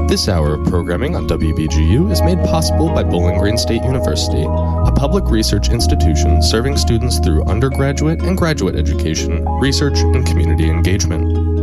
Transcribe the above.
This hour of programming on WBGU is made possible by Bowling Green State University, a public research institution serving students through undergraduate and graduate education, research, and community engagement.